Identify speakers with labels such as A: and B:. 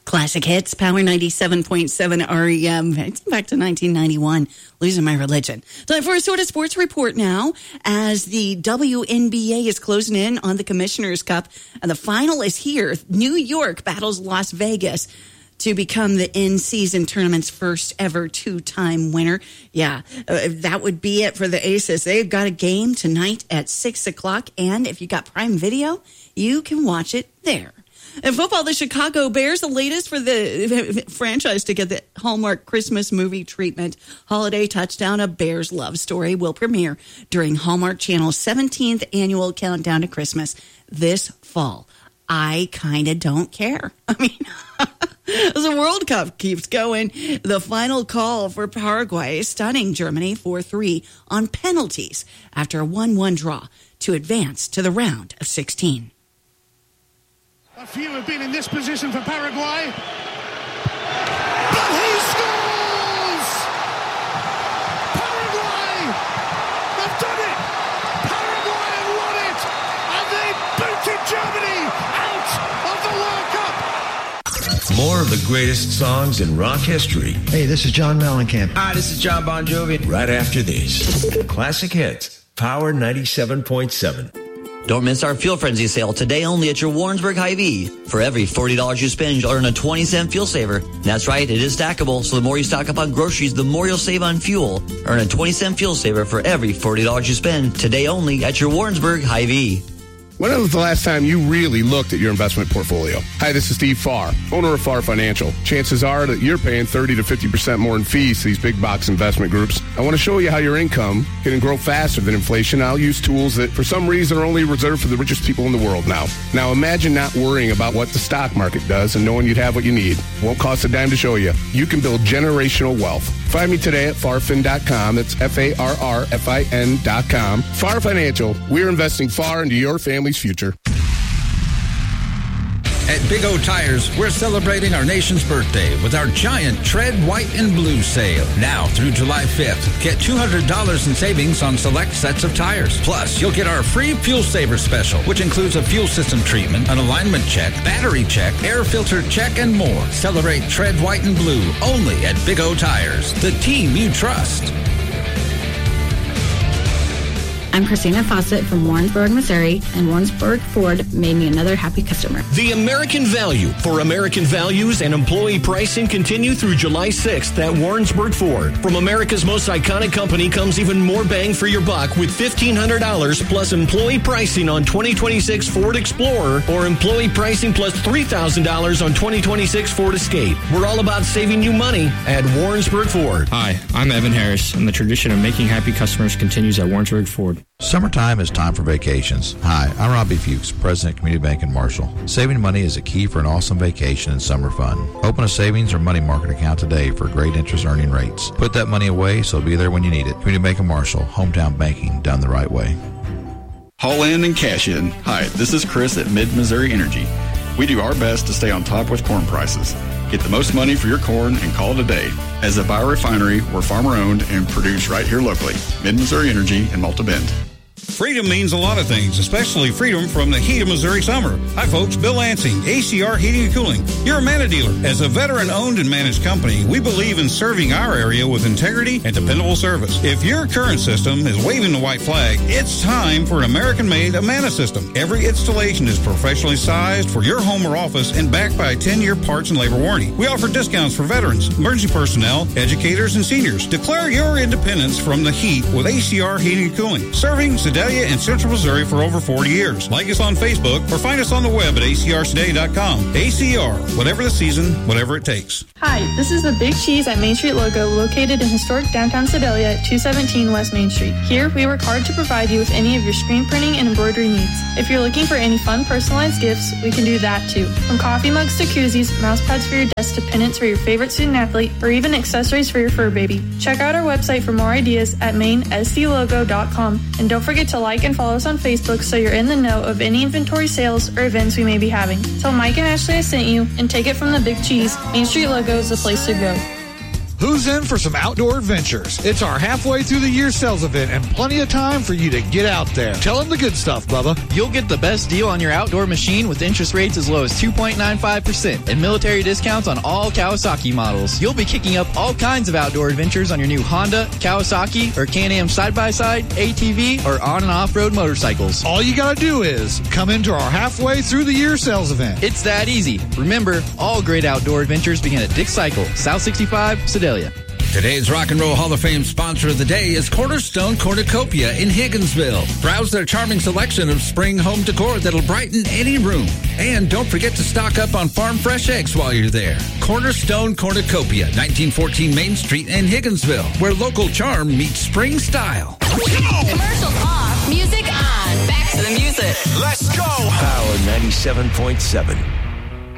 A: Classic Hits, Power 97.7 REM. It's back to 1991. Losing my religion. Time for a sort of sports report now, as the WNBA is closing in on the Commissioner's Cup, and the final is here. New York battles Las Vegas to become the in-season tournament's first ever two-time winner. Yeah, that would be it for the Aces. They've got a game tonight at 6 o'clock, and if you got Prime Video, you can watch it there. In football, the Chicago Bears, the latest for the franchise to get the Hallmark Christmas movie treatment. Holiday Touchdown, a Bears love story, will premiere during Hallmark Channel's 17th annual countdown to Christmas this fall. I kind of don't care. I mean, as the World Cup keeps going, the final call for Paraguay stunning Germany 4-3 on penalties after a 1-1 draw to advance to the round of 16.
B: A few have been in this position for Paraguay. But he scores! Paraguay have done it! Paraguay have won it! And they booted Germany out of the World Cup!
C: More of the greatest songs in rock history.
D: Hey, this is John Mellencamp.
E: Hi, this is John Bon Jovi.
C: Right after these. Classic Hits, Power 97.7.
F: Don't miss our Fuel Frenzy sale today only at your Warrensburg Hy-Vee. For every $40 you spend, you'll earn a 20-cent fuel saver. That's right, it is stackable, so the more you stock up on groceries, the more you'll save on fuel. Earn a 20-cent fuel saver for every $40 you spend today only at your Warrensburg Hy-Vee.
G: When was the last time you really looked at your investment portfolio? Hi, this is Steve Farr, owner of Farr Financial. Chances are that you're paying 30 to 50% more in fees to these big box investment groups. I want to show you how your income can grow faster than inflation. I'll use tools that, for some reason, are only reserved for the richest people in the world now. Now, imagine not worrying about what the stock market does and knowing you'd have what you need. Won't cost a dime to show you. You can build generational wealth. Find me today at farfin.com. That's FARRFIN.com. Farr Financial. We're investing far into your family's future.
H: At Big O Tires, we're celebrating our nation's birthday with our giant Tread White and Blue sale. Now through July 5th, get $200 in savings on select sets of tires. Plus, you'll get our free Fuel Saver special, which includes a fuel system treatment, an alignment check, battery check, air filter check, and more. Celebrate Tread White and Blue only at Big O Tires, the team you trust.
I: I'm Christina Fawcett from Warrensburg, Missouri, and Warrensburg Ford made me another happy customer.
J: The American Value for American Values and employee pricing continue through July 6th at Warrensburg Ford. From America's most iconic company comes even more bang for your buck with $1,500 plus employee pricing on 2026 Ford Explorer or employee pricing plus $3,000 on 2026 Ford Escape. We're all about saving you money at Warrensburg Ford.
K: Hi, I'm Evan Harris, and the tradition of making happy customers continues at Warrensburg Ford.
L: Summertime is time for vacations. Hi, I'm Robbie Fuchs, President of Community Bank in Marshall. Saving money is a key for an awesome vacation and summer fun. Open a savings or money market account today for great interest earning rates. Put that money away so it'll be there when you need it. Community Bank in Marshall, hometown banking done the right way.
M: Haul in and cash in. Hi, this is Chris at Mid-Missouri Energy. We do our best to stay on top with corn prices. Get the most money for your corn and call it a day. As a biorefinery, we're farmer-owned and produced right here locally. Mid-Missouri Energy in Malta Bend.
N: Freedom means a lot of things, especially freedom from the heat of Missouri summer. Hi folks, Bill Lansing, ACR Heating and Cooling. You're a Manna dealer. As a veteran-owned and managed company, we believe in serving our area with integrity and dependable service. If your current system is waving the white flag, it's time for an American-made Amana system. Every installation is professionally sized for your home or office and backed by a 10-year parts and labor warranty. We offer discounts for veterans, emergency personnel, educators, and seniors. Declare your independence from the heat with ACR Heating and Cooling. Serving Sedalia and Central Missouri for over 40 years. Like us on Facebook or find us on the web at acrtoday.com. ACR, whatever the season, whatever it takes.
O: Hi, this is the Big Cheese at Main Street logo located in historic downtown Sedalia at 217 West Main Street. Here, we work hard to provide you with any of your screen printing and embroidery needs. If you're looking for any fun personalized gifts, we can do that too. From coffee mugs to koozies, mouse pads for your desk to pennants for your favorite student athlete, or even accessories for your fur baby. Check out our website for more ideas at mainsclogo.com. And don't forget to like and follow us on Facebook so you're in the know of any inventory sales or events we may be having. Tell Mike and Ashley I sent you and take it from the Big Cheese. Main Street logo is the place to go.
B: Who's in for some outdoor adventures? It's our halfway through the year sales event and plenty of time for you to get out there. Tell them the good stuff, Bubba.
D: You'll get the best deal on your outdoor machine with interest rates as low as 2.95% and military discounts on all Kawasaki models. You'll be kicking up all kinds of outdoor adventures on your new Honda, Kawasaki, or Can-Am side-by-side, ATV, or on- and off-road motorcycles.
B: All you gotta do is come into our halfway through the year sales event.
D: It's that easy. Remember, all great outdoor adventures begin at Dick Cycle, South 65, Sedalia.
H: Today's Rock and Roll Hall of Fame sponsor of the day is Cornerstone Cornucopia in Higginsville. Browse their charming selection of spring home decor that'll brighten any room. And don't forget to stock up on farm fresh eggs while you're there. Cornerstone Cornucopia, 1914 Main Street in Higginsville, where local charm meets spring style.
E: Commercials off, music on. Back to the music.
C: Let's go. Power 97.7.